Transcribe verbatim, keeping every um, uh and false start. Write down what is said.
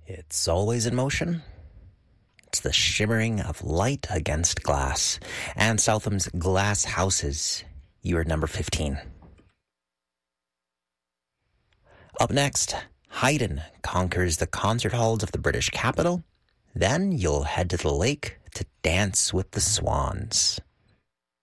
It's always in motion. It's the shimmering of light against glass. Anne Southam's Glass Houses. You are number fifteen. Up next, Haydn conquers the concert halls of the British capital. Then you'll head to the lake to dance with the swans.